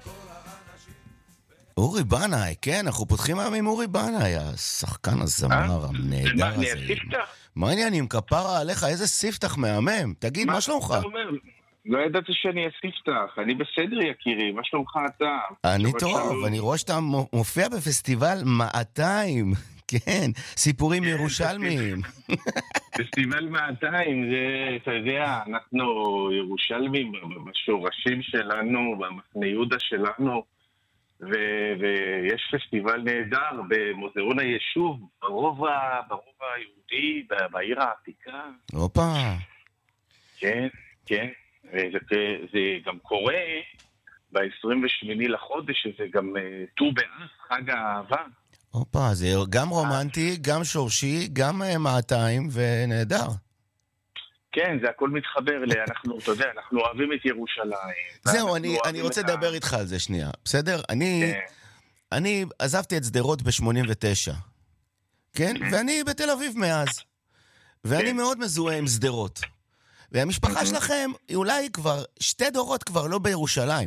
אורי בנאי, כן, אנחנו פותחים היום עם אורי בנאי, השחקן הזמר הנהדר הזה. אני הספתח? מה העניינים, כפרה עליך, איזה ספתח מהמם. תגיד, מה שלומך? לא ידעתי שאני הספתח, אני בסדר יקירי, מה שלומך אתה? אני טוב, אני רואה שאתה מופיע בפסטיבל 200, כן, סיפורים ירושלמיים. פסטיבל 200, זה, אתה יודע, אנחנו ירושלמים בשורשים שלנו, במחנה יהודה שלנו, ויש פסטיבל נהדר במוזיאון היישוב, ברובע היהודי, בעיר העתיקה. אופה. כן, כן. זה גם קורה ב-28 לחודש, שזה גם ט"ו באב, חג האהבה. אופה, זה גם רומנטי, גם שורשי, גם 200 ונהדר. כן, זה הכל מתחבר אנחנו, אתה יודע, אנחנו אוהבים את ירושלים. זהו, אני רוצה לדבר איתך על זה שנייה, בסדר? אני עזבתי את שדרות ב-89, כן? ואני בתל אביב מאז. ואני מאוד מזוהה עם שדרות. והמשפחה שלכם, אולי כבר 2 דורות כבר לא בירושלים.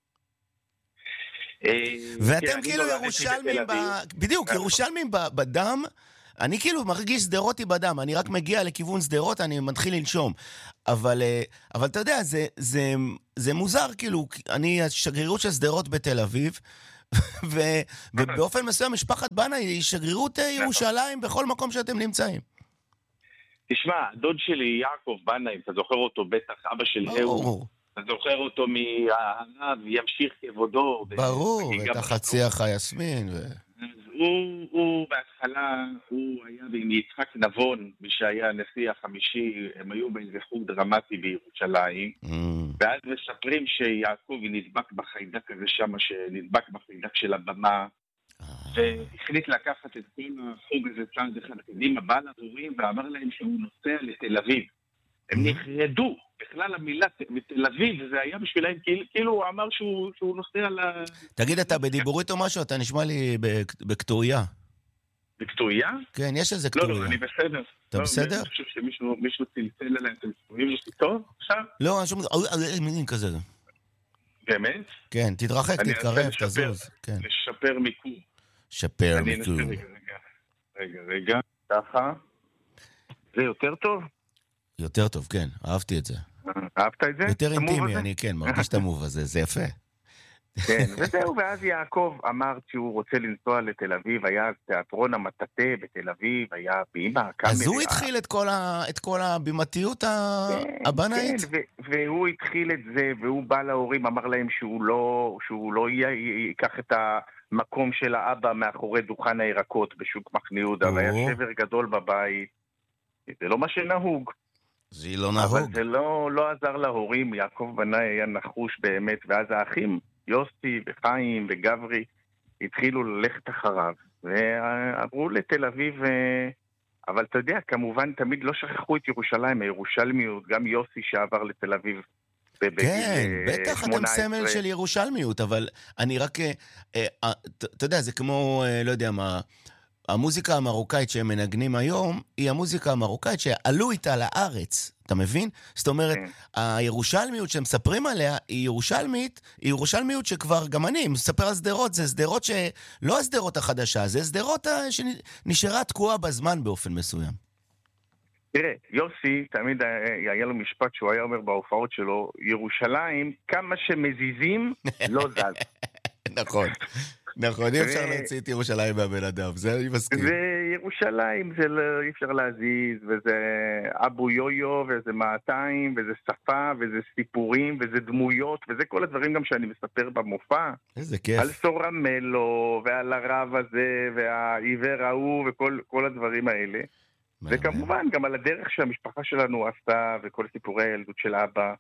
ואתם כאילו ירושלמים, בדיוק, ירושלמים בדם. אני כאילו מרגיש שדרותי בדם, אני רק מגיע לכיוון שדרות, אני מתחיל לנשום. אבל אתה יודע, זה מוזר, כאילו, אני השגרירות של שדרות בתל אביב, ובאופן מסוים משפחת בנאי היא שגרירות ירושלים בכל מקום שאתם נמצאים. תשמע, דוד שלי יעקב בנאי, אתה זוכר אותו בטח, אבא של אהוד, אתה זוכר אותו מהרב, ימשיך כבודו. ברור, את החציח היסמין. הוא בהתחלה, הוא היה עם יצחק נבון, מי שהיה הנשיא החמישי, הם היו באיזה חוג דרמטי בירושלים, ואז מספרים שיעקב נדבק בחיידק הזה שם, שנדבק בחיידק של הבמה, והחליט לקחת את כל החוג הזה צעד אחד קדימה, בא להורים ואמר להם שהוא נוסע לתל אביב. הם נחרדו, בכלל המילה בתל אביב, זה היה בשבילהם, כאילו הוא אמר שהוא נוסע תגיד, אתה בדיבורית או משהו? אתה נשמע לי בקטוריה. בקטוריה? כן, יש איזה קטוריה. לא, אני בסדר. אתה בסדר? אני חושב שמישהו צלצל עליהם, אתם ספורים, יש לי טוב עכשיו? לא, אני שומע, מילים כזה. באמת? כן, תתרחק, תתקרב, תזוז. לשפר מיקום. שפר מיקום. רגע, ככה. זה יותר טוב? יותר טוב, כן, אהבתי את זה. אהבת את זה? יותר אינטימי, אני כן, מרגיש את המוב הזה, זה יפה. כן, וזהו, ואז יעקב אמר שהוא רוצה לנסוע לתל אביב, היה תיאטרון המטאטה בתל אביב, היה בימה, קאמרי. אז הוא התחיל את כל הבימתיות הבנאית? כן, והוא התחיל את זה, והוא בא להורים, אמר להם שהוא לא ייקח את המקום של האבא מאחורי דוכן הירקות בשוק מחנה יהודה, והיה שבר גדול בבית. זה לא מה שנהוג. זה לא נהוג. אבל זה לא עזר להורים, יעקב בנאי היה נחוש באמת, ואז האחים, יוסי וחיים וגברי, התחילו ללכת אחריו, ועברו לתל אביב, אבל אתה יודע, כמובן תמיד לא שכחו את ירושלים, הירושלמיות, גם יוסי שעבר לתל אביב. כן, בטח אתם סמל של ירושלמיות, אבל אני רק, אתה יודע, זה כמו, לא יודע מה, המוזיקה המרוקאית שהם מנגנים היום, היא המוזיקה המרוקאית שעלו איתה לארץ, אתה מבין? זאת אומרת, הירושלמיות שהם מספרים עליה, היא ירושלמיות שכבר גם אני מספר על סדרות, זה סדרות שלא הסדרות החדשה, זה סדרות שנשארה תקועה בזמן באופן מסוים. תראה, יוסי תמיד היה לו משפט שהוא היה אומר בהופעות שלו, ירושלים, כמה שמזיזים, לא זז. נכון. נכון, אי אפשר להוציא את ירושלים מהבן אדם, זה אני מסכים. זה ירושלים, זה אי אפשר להזיז, וזה אבו יויו, וזה 200, וזה שפה, וזה סיפורים, וזה דמויות, וזה כל הדברים גם שאני מספר במופע. איזה כיף. על סורמלו, ועל הרב הזה, והעיוור ההוא, וכל הדברים האלה. וכמובן, גם על הדרך שהמשפחה שלנו עשתה, וכל סיפורי הילדות של אבא.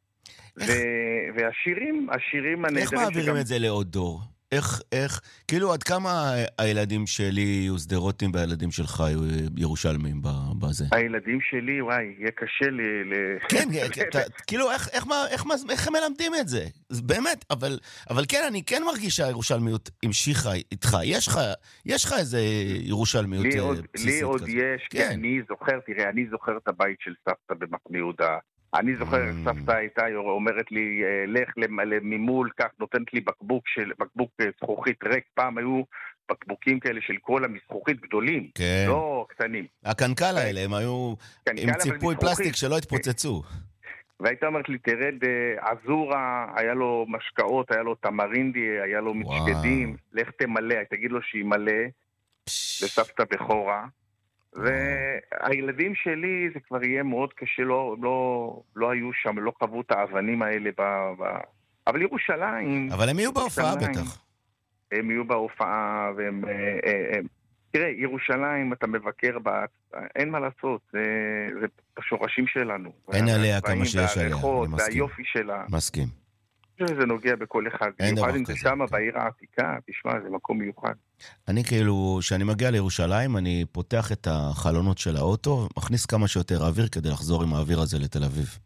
והשירים הנהדרים... איך מעבירים את זה לעוד דור? איך, כאילו עד כמה הילדים שלי יהיו סדרותים והילדים שלך יהיו ירושלמים בזה? הילדים שלי, וואי, יהיה קשה כן, כאילו איך הם מלמדים את זה? באמת, אבל כן, אני כן מרגיש שהירושלמיות המשיכה איתך. יש לך איזה ירושלמיות בסיסית כזאת? לי עוד יש, כי אני זוכר את הבית של סבתא במחנה יהודה. אני זוכר, סבתא הייתה אומרת לי, לך ממול, כך נותנת לי בקבוק זכוכית ריק. פעם היו בקבוקים כאלה של קולה מזכוכית גדולים, כן. לא קטנים. הקנקל האלה, הם היו עם ציפוי פלסטיק שלא התפוצצו. והייתה אומרת לי, תרד עזורה, היה לו משקאות, היה לו תמרינדי, היה לו מצ'קדים, לך תמלא, תגיד לו שימלא, לסבתא בכורה. והילדים שלי זה כבר יהיה מאוד קשה, לא היו שם, לא חוו את האבנים האלה, אבל ירושלים... אבל הם יהיו בהופעה בטח. הם יהיו בהופעה, והם... תראה, ירושלים, אתה מבקר בה, אין מה לעשות, זה בשורשים שלנו. אין עליה כמה שיש עליה, אני מסכים. והיופי שלה. מסכים. זה נוגע בכל אחד. אין דבר כזה. במיוחד אם זה שמה בעיר העתיקה, תשמע, זה מקום מיוחד. אני כאילו, כשאני מגיע לירושלים, אני פותח את החלונות של האוטו, מכניס כמה שיותר אוויר כדי לחזור עם האוויר הזה לתל אביב.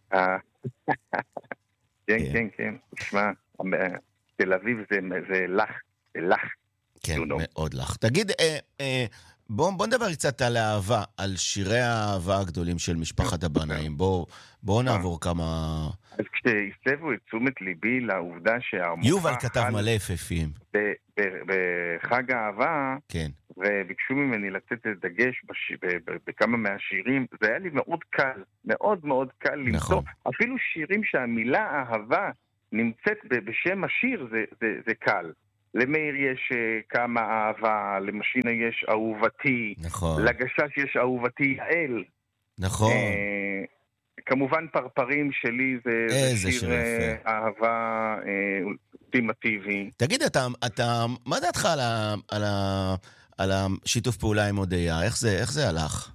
כן. תשמע, תל אביב זה לך, זה לך. כן, מאוד לך. תגיד, בוא נדבר קצת על האהבה, על שירי האהבה הגדולים של משפחת הבנאים. בוא נעבור כמה... אז כשהסבו את תשומת ליבי לעובדה שהמופע... יובל כתב מלא אפפים. בחג האהבה, כן. וביקשו ממני לתת דגש בכמה מהשירים, זה היה לי מאוד קל, מאוד מאוד קל למצוא. אפילו שירים שהמילה אהבה נמצאת בשם השיר, זה קל. למאיר יש כמה אהבה, למשינה יש אהובתי, נכון. לגשש יש אהובתי יעל. נכון. כמובן פרפרים שלי זה שיר אהבה אולטימטיבי. תגיד, מה דעתך על השיתוף פעולה עם הודיה? איך זה הלך?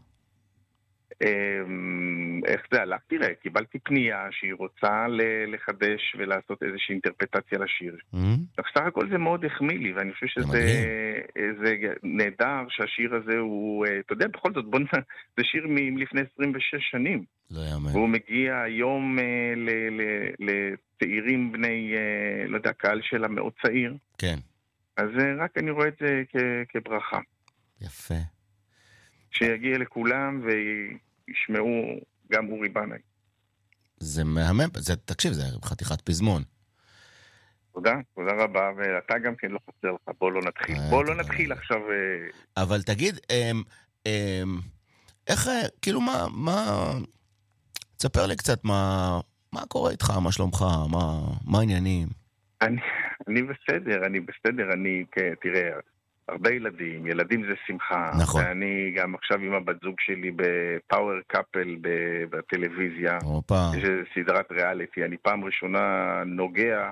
איך זה הלך? תראה, קיבלתי פנייה שהיא רוצה לחדש ולעשות איזושהי אינטרפטציה לשיר. בסך הכל זה מאוד החמיא לי, ואני חושב שזה נהדר שהשיר הזה הוא, אתה יודע, בכל זאת, זה שיר מלפני 26 שנים. לא יאמן. והוא מגיע היום לצעירים בני, לא יודע, קהל שלה מאוד צעיר. כן. אז רק אני רואה את זה כברכה. יפה. שיגיע לכולם וישמעו גם אורי בנאי. זה מהמם, תקשיב, זה חתיכת פזמון. תודה רבה, ואתה גם כן לא חסר לך, בוא לא נתחיל. בוא לא נתחיל עכשיו... אבל תגיד, איך, כאילו תספר לי קצת מה קורה איתך, מה שלומך, מה העניינים? אני בסדר, תראה... הרבה ילדים זה שמחה. נכון. ואני גם עכשיו עם הבת זוג שלי בפאוור קאפל בטלוויזיה. אופה. יש סדרת ריאליטי. אני פעם ראשונה נוגע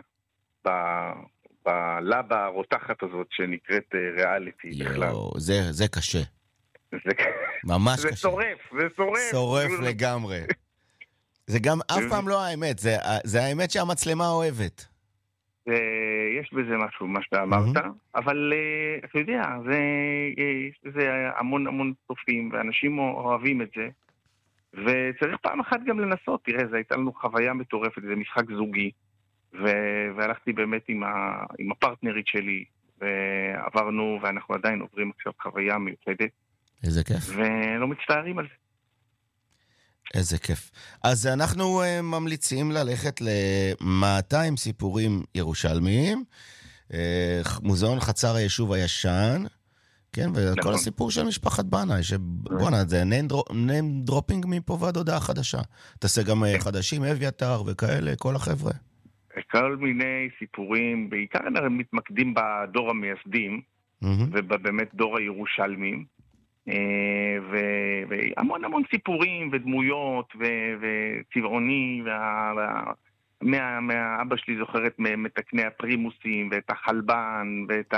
בלבה הרותחת הזאת שנקראת ריאליטי בכלל. זה קשה. ממש קשה. זה שורף. שורף לגמרי. זה גם אף פעם לא האמת. זה האמת שהמצלמה אוהבת. יש בזה משהו, מה שאתה אמרת, אבל אתה יודע, זה המון צופים, ואנשים אוהבים את זה, וצריך פעם אחת גם לנסות. תראה, זה הייתה לנו חוויה מטורפת, זה משחק זוגי, והלכתי באמת עם הפרטנרית שלי, ועברנו, ואנחנו עדיין עוברים עכשיו חוויה מיוחדת. איזה כיף. ולא מצטערים על זה. איזה כיף. אז אנחנו ממליצים ללכת ל200 סיפורים ירושלמיים, מוזיאון חצר היישוב הישן, כן, וכל הסיפור של משפחת בנאי, שבואנה, זה name dropping מפה ועד הודעה חדשה. תעשה גם חדשים, אביתר וכאלה, כל החבר'ה. כל מיני סיפורים, בעיקר אנחנו מתמקדים בדור המייסדים, ובאמת דור הירושלמים, והמון סיפורים ודמויות וצבעוני, מהאבא שלי זוכרת מתקני הפרימוסים ואת החלבן ואת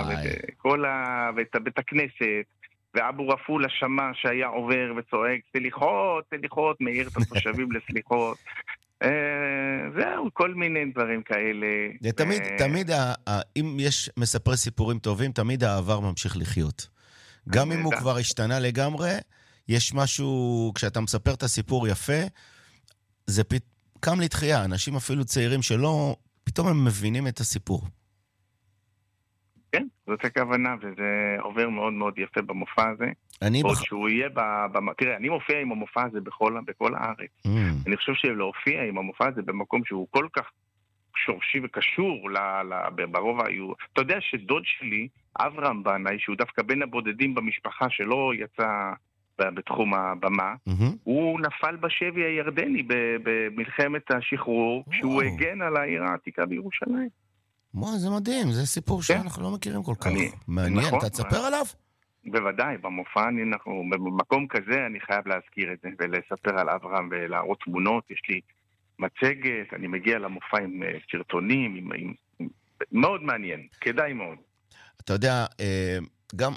בית הכנסת, ואבו רפול השמה שהיה עובר וצועק סליחות, מעיר את התושבים לסליחות. זהו, כל מיני דברים כאלה. תמיד אם יש מספרי סיפורים טובים, תמיד העבר ממשיך לחיות. גם אם הוא כבר השתנה לגמרי, יש משהו, כשאתה מספר את הסיפור יפה, זה קם לתחייה. אנשים אפילו צעירים שלא, פתאום הם מבינים את הסיפור. כן, זאת הכוונה, וזה עובר מאוד מאוד יפה במופע הזה. עוד שהוא יהיה תראה, אני מופיע עם המופע הזה בכל הארץ. אני חושב שלהופיע עם המופע הזה במקום שהוא כל כך שורשי וקשור ברוב אתה יודע שדוד שלי, אברהם בנאי, שהוא דווקא בין הבודדים במשפחה שלא יצא בתחום הבמה, הוא נפל בשבי הירדני במלחמת השחרור, שהוא הגן על העיר העתיקה בירושלים. זה מדהים, זה סיפור שאנחנו לא מכירים כל כך. מעניין, אתה תספר עליו? בוודאי, במופע במקום כזה אני חייב להזכיר את זה, ולספר על אברהם ולהראות תמונות. יש לי מצגת, אני מגיע למופע עם סרטונים, מאוד מעניין, כדאי מאוד. אתה יודע, גם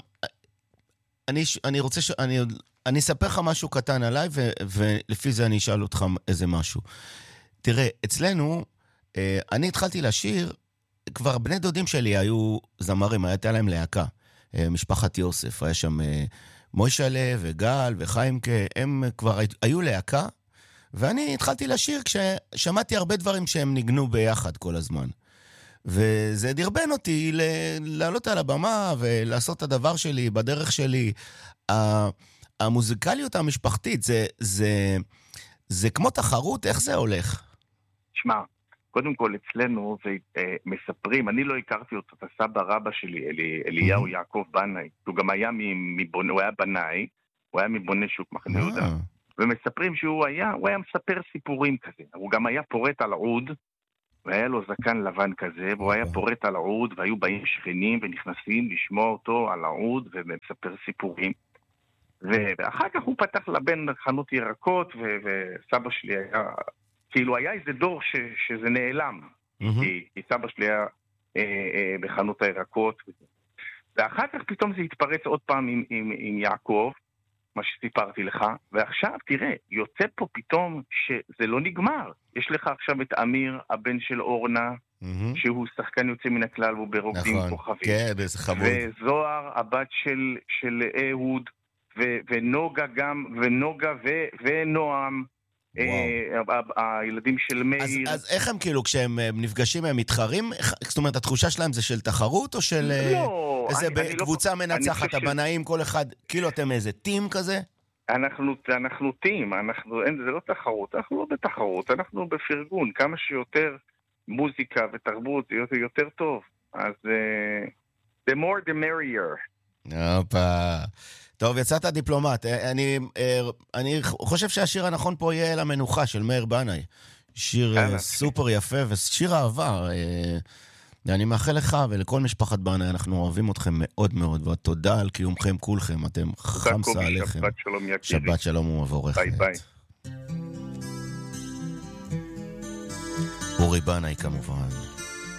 אני רוצה אני אספר לך משהו קטן עליי, ולפי זה אני אשאל אותך איזה משהו. תראה, אצלנו, אני התחלתי לשיר, כבר בני דודים שלי היו זמרים, הייתה להם להקה, משפחת יוסף, היה שם מוישלה וגל וחיימקה, הם כבר היו להקה, ואני התחלתי לשיר כששמעתי הרבה דברים שהם ניגנו ביחד כל הזמן. וזה דרבן אותי לעלות על הבמה ולעשות את הדבר שלי בדרך שלי. המוזיקליות המשפחתית, זה כמו תחרות, איך זה הולך? שמע, קודם כל אצלנו מספרים, אני לא הכרתי אותו, את הסבא רבא שלי, אליהו יעקב בנאי, הוא גם היה הוא היה בנאי, הוא היה מבוני שוק מחנה יהודה, ומספרים שהוא היה מספר סיפורים כזה, הוא גם היה פורט על העוד, והיה לו זקן לבן כזה, והוא היה פורט על העוד, והיו באים שכנים ונכנסים לשמוע אותו על העוד, ומספר סיפורים. ואחר כך הוא פתח לבן חנות ירקות, וסבא שלי היה, כאילו היה איזה דור שזה נעלם, כי סבא שלי היה בחנות הירקות. ואחר כך פתאום זה התפרץ עוד פעם עם יעקב, מה שסיפרתי לך, ועכשיו תראה, יוצא פה פתאום שזה לא נגמר. יש לך עכשיו את אמיר, הבן של אורנה, שהוא שחקן יוצא מן הכלל, והוא ברוקדים כוכבים. כן, זה חמוד. וזוהר, הבת של אהוד, ונוגה גם, ונועם, הילדים של מאיר. אז איך הם כאילו, כשהם נפגשים הם מתחרים? זאת אומרת, התחושה שלהם זה של תחרות, או של איזה קבוצה מנצחת, הבנאים, כל אחד, כאילו אתם איזה טים כזה? אנחנו טים, זה לא תחרות, אנחנו לא בתחרות, אנחנו בפרגון, כמה שיותר מוזיקה ותרבות, זה יותר טוב. אז the more the merrier. אופה. טוב, יצאת דיפלומט. אני חושב שהשיר הנכון פה יהיה למנוחה של מאיר בנאי. שיר סופר יפה ושיר אהבה. אני מאחל לך ולכל משפחת בנאי, אנחנו אוהבים אתכם מאוד מאוד, ותודה על קיומכם כולכם, אתם חמסה עליכם. שבת שלום יקירי. שבת שלום ומבורכת. ביי ביי. אורי בנאי כמובן.